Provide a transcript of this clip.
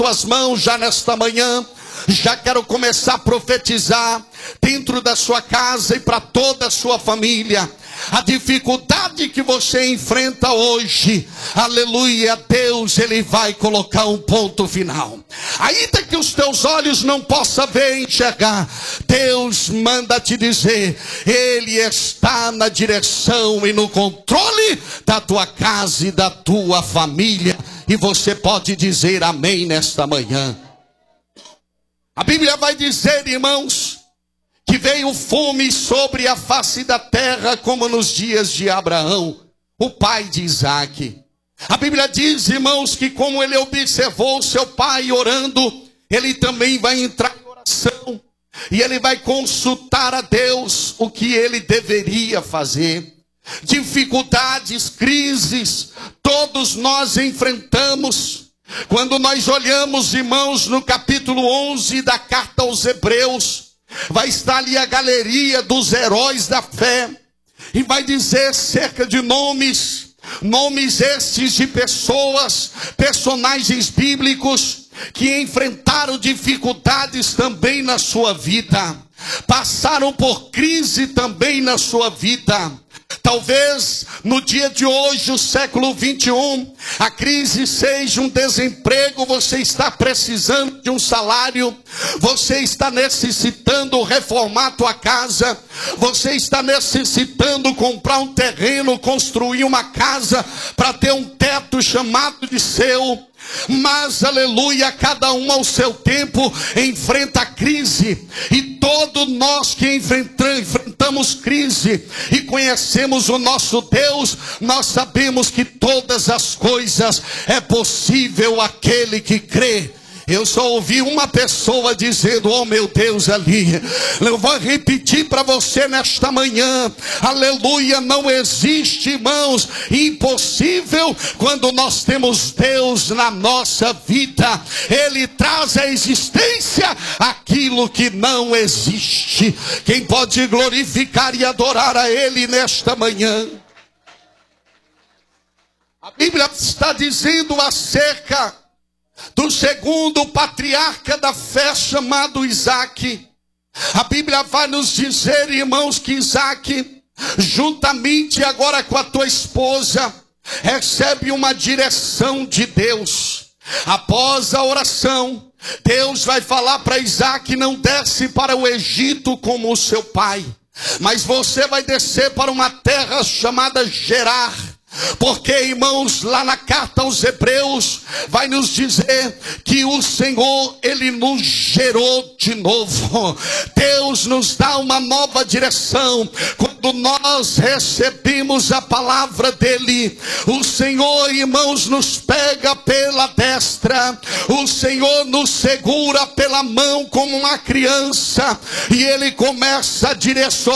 tuas mãos já nesta manhã. Já quero começar a profetizar dentro da sua casa e para toda a sua família. A dificuldade que você enfrenta hoje, aleluia, Deus, Ele vai colocar um ponto final. Ainda que os teus olhos não possam ver e enxergar, Deus manda te dizer, Ele está na direção e no controle da tua casa e da tua família. E você pode dizer amém nesta manhã. A Bíblia vai dizer, irmãos, que veio fome sobre a face da terra, como nos dias de Abraão, o pai de Isaac. A Bíblia diz, irmãos, que como ele observou seu pai orando, ele também vai entrar em oração. E ele vai consultar a Deus o que ele deveria fazer. Dificuldades, crises, todos nós enfrentamos. Quando nós olhamos, irmãos, no capítulo 11 da carta aos Hebreus, vai estar ali a galeria dos heróis da fé. E vai dizer cerca de nomes estes de pessoas, personagens bíblicos, que enfrentaram dificuldades também na sua vida. Passaram por crise também na sua vida. Talvez no dia de hoje, o século 21, a crise seja um desemprego, você está precisando de um salário, você está necessitando reformar a tua casa, você está necessitando comprar um terreno, construir uma casa para ter um teto chamado de seu. Mas, aleluia, cada um ao seu tempo enfrenta a crise. E todos nós que enfrentamos crise e conhecemos o nosso Deus, nós sabemos que todas as coisas é possível àquele que crê. Eu só ouvi uma pessoa dizendo, oh meu Deus, ali. Eu vou repetir para você nesta manhã, aleluia, não existe, irmãos, impossível quando nós temos Deus na nossa vida. Ele traz à existência aquilo que não existe. Quem pode glorificar e adorar a Ele nesta manhã? A Bíblia está dizendo acerca do segundo patriarca da fé, chamado Isaac. A Bíblia vai nos dizer, irmãos, que Isaac, juntamente agora com a tua esposa, recebe uma direção de Deus. Após a oração, Deus vai falar para Isaac, não desce para o Egito como o seu pai, mas você vai descer para uma terra chamada Gerar. Porque, irmãos, lá na carta aos Hebreus, vai nos dizer que o Senhor, Ele nos gerou de novo. Deus nos dá uma nova direção. Quando nós recebemos a palavra dEle, o Senhor, irmãos, nos pega pela destra. O Senhor nos segura pela mão como uma criança. E Ele começa a direcionar